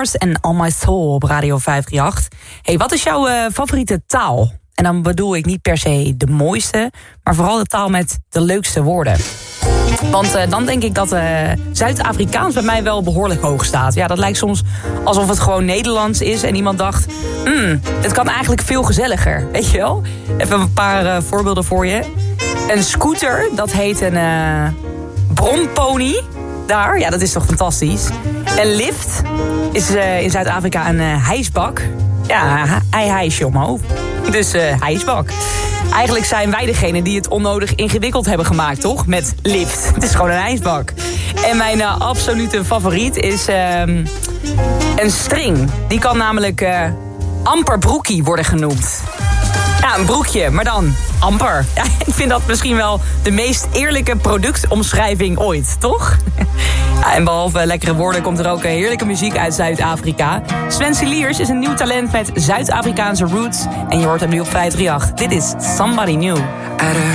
Mars en All My Soul op Radio 538. Hey, wat is jouw favoriete taal? En dan bedoel ik niet per se de mooiste, maar vooral de taal met de leukste woorden. Want dan denk ik dat Zuid-Afrikaans bij mij wel behoorlijk hoog staat. Ja, dat lijkt soms alsof het gewoon Nederlands is en iemand dacht, het kan eigenlijk veel gezelliger, weet je wel? Even een paar voorbeelden voor je. Een scooter, dat heet een bronpony. Daar, ja, dat is toch fantastisch. Een lift is in Zuid-Afrika een hijsbak. Ja, hij hijsje omhoog. Dus hijsbak. Eigenlijk zijn wij degene die het onnodig ingewikkeld hebben gemaakt, toch? Met lift. Het is gewoon een ijsbak. En mijn absolute favoriet is een string. Die kan namelijk amper broekie worden genoemd. Ja, een broekje, maar dan amper. Ja, ik vind dat misschien wel de meest eerlijke productomschrijving ooit, toch? Ja, en behalve lekkere woorden komt er ook heerlijke muziek uit Zuid-Afrika. Sven Siliers is een nieuw talent met Zuid-Afrikaanse roots. En je hoort hem nu op 538. Dit is Somebody New.